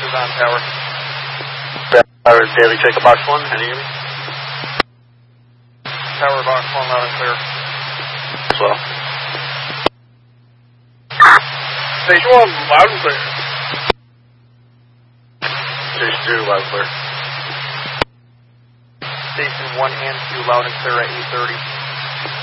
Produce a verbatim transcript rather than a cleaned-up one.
is on tower. Tower is Daily Jacob Box one, can you hear me? Tower Box one, loud and clear. As well. Station one, loud and clear. Station two, loud and clear. Station one and two, loud and clear at eight thirty.